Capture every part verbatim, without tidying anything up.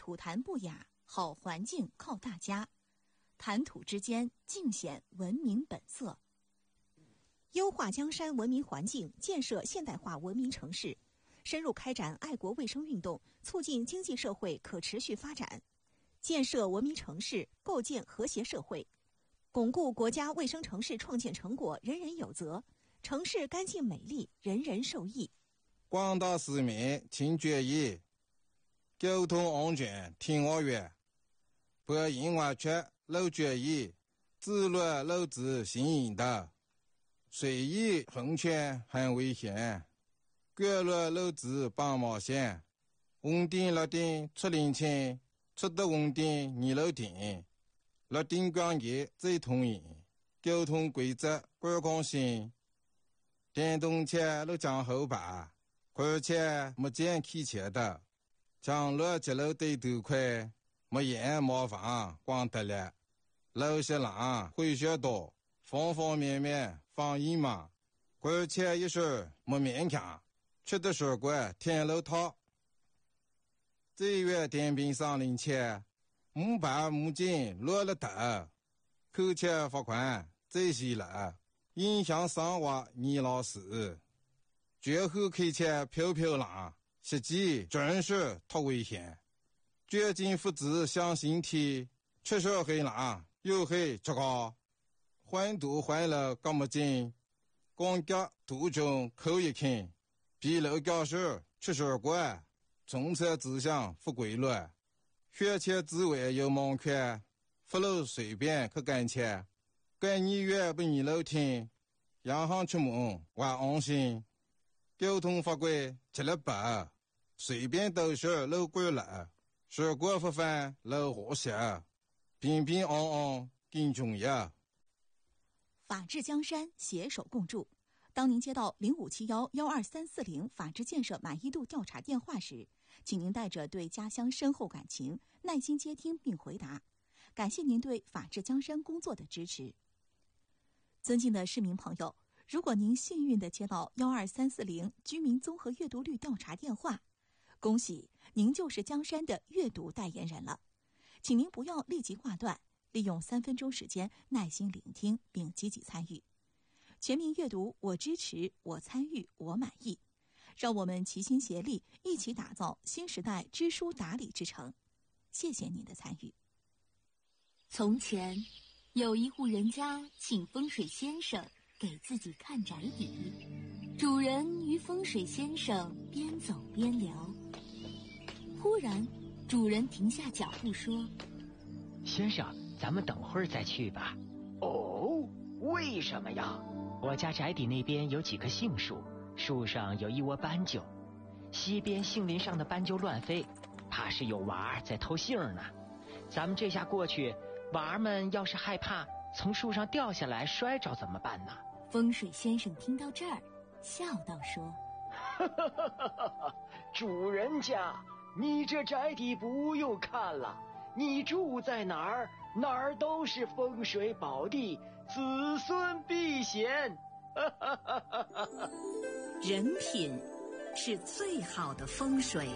吐痰不雅，好环境靠大家。谈吐之间，尽显文明本色。优化江山文明环境，建设现代化文明城市，深入开展爱国卫生运动，促进经济社会可持续发展，建设文明城市，构建和谐社会，巩固国家卫生城市创建成果人人有责，城市干净美丽，人人受益。 广大市民请注意，交通安全听我约，不因为缺路决议，自乱路子行引导，随意横穿很危险，过路路子绑毛线，红灯绿灯出领清，出得红灯你路停，绿灯光节最通行，交通规则观光性，电动车路将后排，而且没见开车的，将路接路对头快，没烟没房光得了，路些浪会学多，方方面面防疫嘛，而且一时没勉强，吃的水果天路套。这月电瓶上领钱，木板木筋落了头，扣钱罚款这些了，影响生活你老师。绝后开车飘飘浪，实际真是太危险。绝境复制向心体，确实很浪，又很糟糕。环堵环了干么紧，光脚途中扣一看，比路教时确实怪。从车指向不规律，学前之外有盲圈，不路随便去干切，干你越不你路听，洋行出门还安心。交通法规吃了白，随便都是路过了，事故不犯路和谐，平平安安更重要。 法治江山，携手共筑。当您接到零五七幺幺二三四零法治建设满意度调查电话时，请您带着对家乡深厚感情，耐心接听并回答。感谢您对法治江山工作的支持。尊敬的市民朋友，如果您幸运地接到幺二三四零居民综合阅读率调查电话，恭喜您就是江山的阅读代言人了。请您不要立即挂断，利用三分钟时间耐心聆听并积极参与。全民阅读，我支持，我参与，我满意。让我们齐心协力，一起打造新时代知书达理之城。谢谢您的参与。 从前，有一户人家请风水先生给自己看宅邸，主人与风水先生边走边聊。忽然，主人停下脚步说：“ 先生，咱们等会儿再去吧。”“ 哦，为什么呀？”“ 我家宅邸那边有几棵杏树，树上有一窝斑鸠，西边杏林上的斑鸠乱飞，怕是有娃儿在偷杏呢。咱们这下过去，娃儿们要是害怕从树上掉下来摔着怎么办呢？” 风水先生听到这儿，笑道说：“ 哈哈哈哈哈！主人家，你这宅邸不用看了，你住在哪儿，哪儿都是风水宝地，子孙必显。”哈哈哈哈哈！ 人品是最好的风水。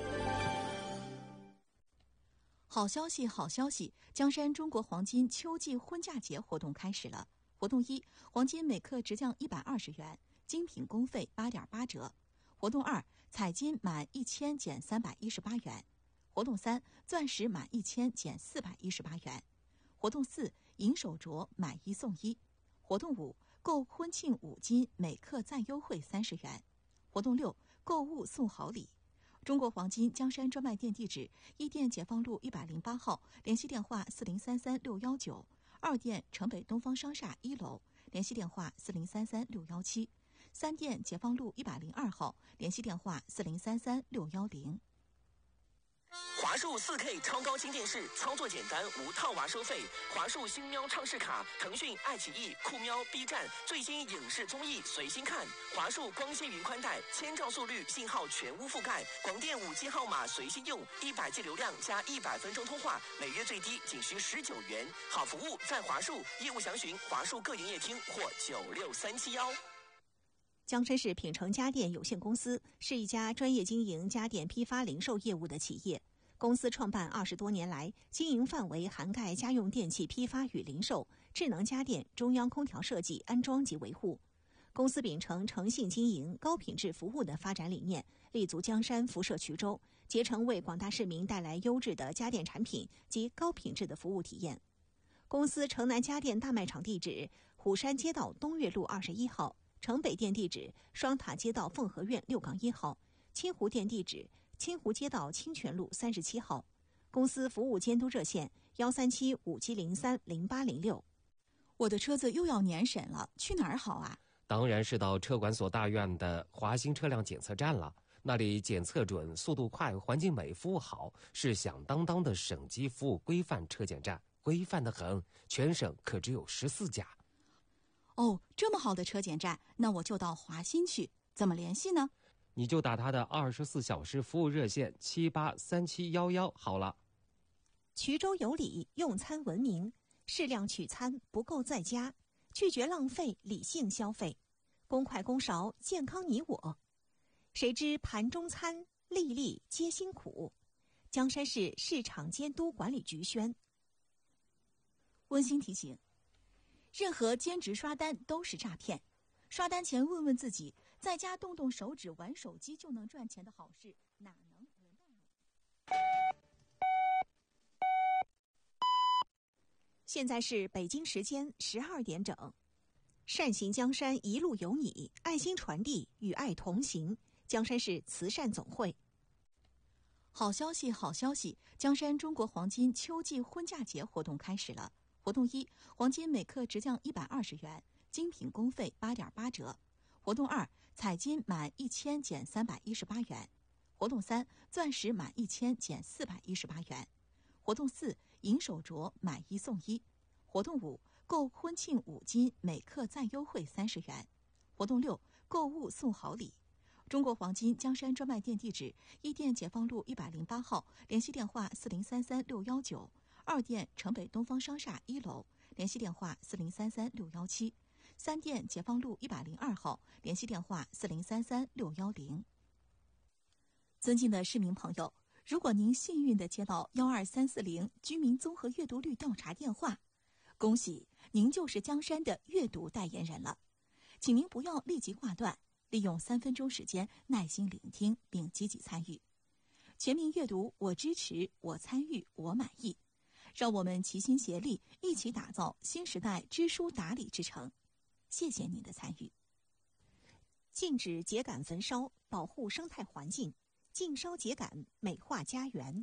好消息，好消息！江山中国黄金秋季婚嫁节活动开始了。活动一，黄金每克直降一百二十元，精品工费八点八折。活动二，彩金满一千减三百一十八元。活动三，钻石满一千减四百一十八元。活动四，银手镯买一送一。活动五，购婚庆五金每克再优惠三十元。活动六，购物送好礼。中国黄金江山专卖店地址：一店解放路一百零八号，联系电话四零三三六一九；二店城北东方商厦一楼，联系电话四零三三六一七；三店解放路一百零二号，联系电话四零三三六一零。 华数 四K 超高清电视，操作简单，无套娃收费。华数新喵畅视卡，腾讯、爱奇艺、酷喵、B 站最新影视综艺随心看。华数光纤云宽带，千兆速率，信号全屋覆盖，广电五 G 号码随心用，一百 G 流量加一百分钟通话，每月最低仅需十九元。好服务在华数，业务详询华数各营业厅或九六三七幺。 江山市品城家电有限公司是一家专业经营家电批发零售业务的企业。 公司创办二十多年来，经营范围涵盖家用电器批发与零售、智能家电、中央空调设计、安装及维护。公司秉承诚信经营、高品质服务的发展理念，立足江山、辐射衢州，竭诚为广大市民带来优质的家电产品及高品质的服务体验。公司城南家电大卖场地址：虎山街道东岳路二十一号，城北店地址：双塔街道凤和苑六杠一号，清湖店地址：清湖街道清泉路三十七号。公司服务监督热线：幺三七五七零三零八零六。 我的车子又要年审了，去哪儿好啊？ 当然是到车管所大院的华兴车辆检测站了，那里检测准、速度快、环境美、服务好，是响当当的省级服务规范车检站，规范得很，全省可只有十四家。 哦，这么好的车检站，那我就到华兴去，怎么联系呢？ 你就打他的二十四小时服务热线七八三七幺幺好了。 衢州有礼，用餐文明，适量取餐，不够在家，拒绝浪费，理性消费，公筷公勺，健康你我。谁知盘中餐，粒粒皆辛苦。江山市市场监督管理局宣。 温馨提醒：任何兼职刷单都是诈骗。刷单前问问自己，在家动动手指玩手机就能赚钱的好事，哪能轮到你？ 现在是北京时间十二点整。善行江山一路有你，爱心传递，与爱同行。江山市慈善总会。 好消息，好消息！江山中国黄金秋季婚嫁节活动开始了。活动一，黄金每克直降一百二十元，精品工费八点八折。活动二，彩金满一千减三百一十八元。活动三，钻石满一千减四百一十八元。活动四，银手镯买一送一。活动五，购婚庆五金每克再优惠三十元。活动六，购物送好礼。中国黄金江山专卖店地址：一店解放路一百零八号，联系电话四零三三六幺九；二店城北东方商厦一楼，联系电话四零三三六幺七；三店解放路一百零二号，联系电话四零三三六幺零。尊敬的市民朋友，如果您幸运地接到幺二三四零居民综合阅读率调查电话，恭喜您就是江山的阅读代言人了，请您不要立即挂断。利用三分钟时间耐心聆听并积极参与，全民阅读，我支持，我参与，我满意。让我们齐心协力，一起打造新时代知书达理之城。谢谢您的参与。 禁止秸秆焚烧，保护生态环境；禁烧秸秆，美化家园。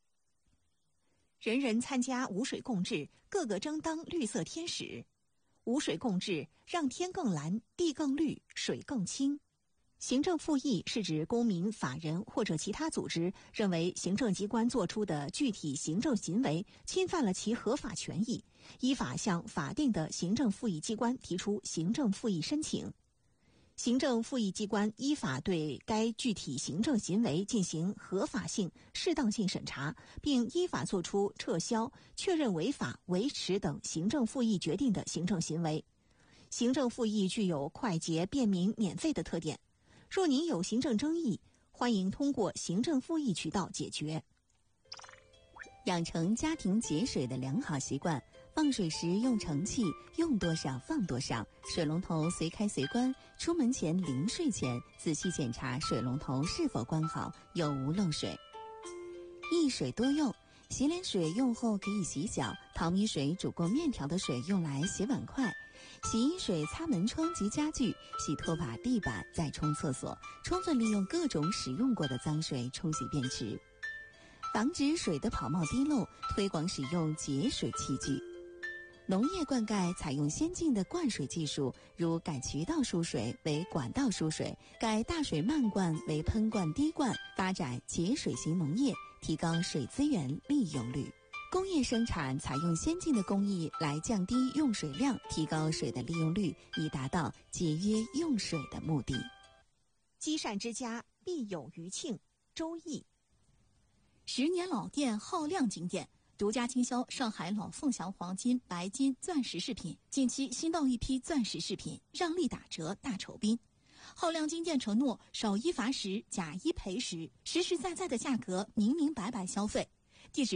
人人参加无水共治，个个争当绿色天使。无水共治，让天更蓝，地更绿，水更清。行政复议是指公民、法人或者其他组织认为行政机关作出的具体行政行为侵犯了其合法权益，依法向法定的行政复议机关提出行政复议申请。行政复议机关依法对该具体行政行为进行合法性、适当性审查，并依法作出撤销、确认违法、维持等行政复议决定的行政行为。行政复议具有快捷、便民、免费的特点。若您有行政争议，欢迎通过行政复议渠道解决。 养成家庭节水的良好习惯。放水时用盛器，用多少放多少，水龙头随开随关。出门前、临睡前仔细检查水龙头是否关好，有无漏水。一水多用，洗脸水用后可以洗脚，淘米水煮过面条的水用来洗碗筷，洗衣水擦门窗及家具，洗拖把、地板，再冲厕所，充分利用各种使用过的脏水冲洗便池。防止水的跑冒滴漏，推广使用节水器具。农业灌溉采用先进的灌水技术，如改渠道输水为管道输水，改大水漫灌为喷灌滴灌，发展节水型农业，提高水资源利用率。工业生产采用先进的工艺来降低用水量，提高水的利用率，以达到节约用水的目的。 积善之家必有余庆。周易。 十年老店，耗亮经典。独家倾销上海老凤祥黄金、白金、钻石饰品，近期新到一批钻石饰品，让利打折大酬宾。 浩亮金店承诺少一罚十，假一赔十，实实在在的价格明明白白消费。